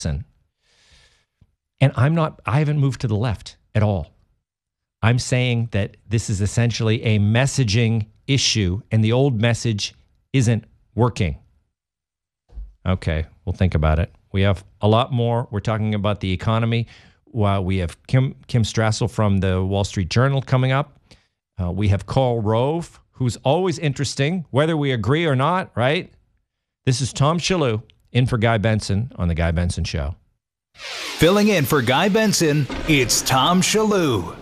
And I haven't moved to the left at all. I'm saying that this is essentially a messaging issue and the old message isn't working. Okay, we'll think about it. We have a lot more. We're talking about the economy. We have Kim Strassel from the Wall Street Journal coming up. We have Karl Rove, who's always interesting, whether we agree or not, right? This is Tom Shillue in for Guy Benson on The Guy Benson Show. Filling in for Guy Benson, it's Tom Shillue.